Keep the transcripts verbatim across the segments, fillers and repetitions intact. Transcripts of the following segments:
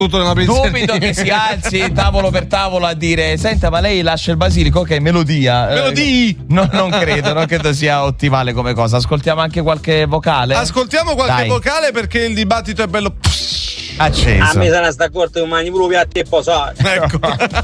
nella pizzeria. Dubito che si alzi tavolo per tavolo a dire: senta, ma lei lascia il basilico? Ok, melodia. Melodii? Eh, no, non credo, non credo sia ottimale come cosa. Ascoltiamo anche qualche vocale. Ascoltiamo qualche Dai. vocale perché il dibattito è bello acceso. A me sarà sta corta che mani pure piatti e posare. Ecco.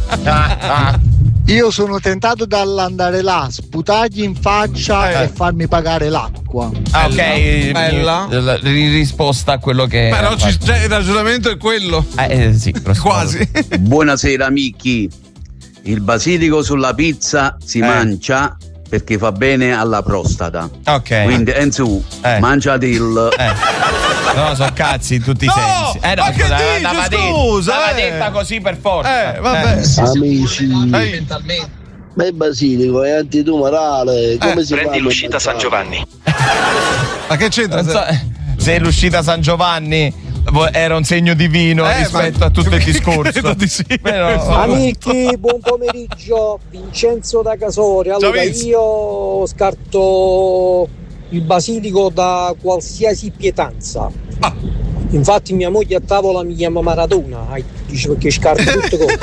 Io sono tentato dall'andare là, sputargli in faccia Eh. e farmi pagare l'acqua. Ah, ok, Bella. La risposta a quello che. Però ci, cioè, il ragionamento è quello. Eh, eh, sì, grosso Quasi. Buonasera amici, il basilico sulla pizza si Eh. mangia perché fa bene alla prostata. Ok. Quindi Enzo, Eh. mangiati il... Eh. No, so cazzi in tutti i No, sensi. Eh no, ma che scusa, dici, andava detta- scusa, andava eh. detta così per forza. Eh, vabbè. Amici, Ehi. ma il basilico è antitumorale, come Eh, si Prendi fa? l'uscita San Giovanni. Ma che c'entra? Non so, se l'uscita San Giovanni vo- era un segno divino Eh, rispetto ma- a tutto il discorso. Credo di sì. Però- Amici, buon pomeriggio, Vincenzo da Casoria. Allora, Vince. io scarto il basilico da qualsiasi pietanza. Ah. Infatti mia moglie a tavola mi chiama Maradona, ai- dice perché scarto tutte cose.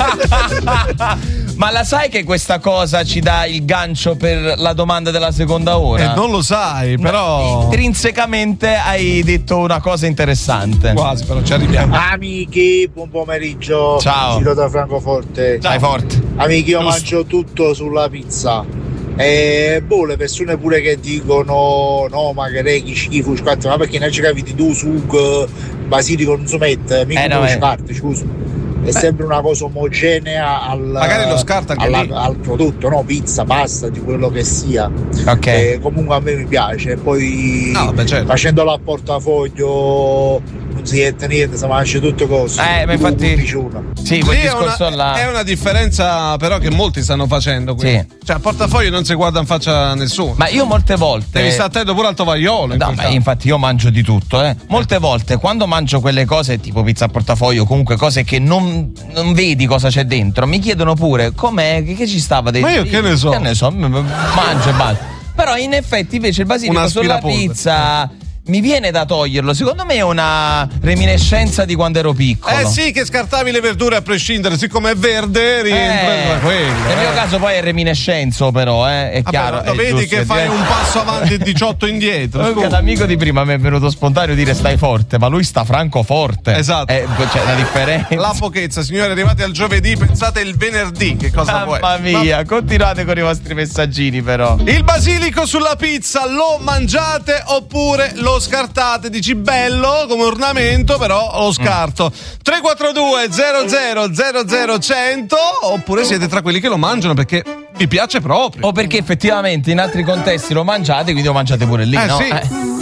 Ma la sai che questa cosa ci dà il gancio per la domanda della seconda ora? Eh, non lo sai, però. Intrinsecamente hai detto una cosa interessante. Quasi, però ci arriviamo. Amici, buon pomeriggio. Ciao. Giro da Francoforte. Dai, forte. Amici, io Giusto. mangio tutto sulla pizza. E boh, le persone pure che dicono no, ma che lei che schifo, scarto, ma perché non ci capiti tu sugo, basilico non si mette, mica Eh, no, lo eh. scarti, scusa. È sempre una cosa omogenea al, Magari lo scarta anche alla- lì. al prodotto, no? Pizza, pasta, di quello che sia. Ok. E comunque a me mi piace. Poi No, vabbè, certo. facendolo a portafoglio non si mette niente, si mangia tutte cose. Eh, ma infatti- Un piccione. Sì, quel Lì è discorso una, là. è una differenza però che molti stanno facendo qui. Sì. Cioè a portafoglio non si guarda in faccia a nessuno. Ma io molte volte. Devi stare attento pure al tovagliolo. in No, quel ma caso. infatti io mangio di tutto, eh. Molte volte quando mangio quelle cose tipo pizza a portafoglio, comunque cose che non, non vedi cosa c'è dentro, mi chiedono pure com'è, che, che ci stava dentro. Ma io che ne so? Che ne so, m- m- mangio e basta. Però in effetti invece il basilico Un sulla aspirapolvere. pizza mi viene da toglierlo. Secondo me è una reminiscenza di quando ero piccolo. Eh sì, che scartavi le verdure a prescindere, siccome è verde rientra Eh, tra quello. nel mio eh. caso poi è reminiscenzo, però, eh, è Vabbè, chiaro. lo è vedi giusto, che è fai diverso. un passo avanti e diciotto indietro. Comunque scusa. l'amico di prima mi è venuto spontaneo dire stai forte, ma lui sta francoforte. Esatto. Eh, c'è una differenza. La pochezza, signori, arrivati al giovedì, pensate il venerdì, che cosa vuoi? Mamma mia, continuate con i vostri messaggini però. Il basilico sulla pizza lo mangiate oppure lo scartate? Dici bello come ornamento, però lo scarto. tre quattro due zero zero zero zero cento oppure siete tra quelli che lo mangiano perché vi piace proprio. O perché effettivamente in altri contesti lo mangiate, quindi lo mangiate pure lì, Eh, no? sì. Eh.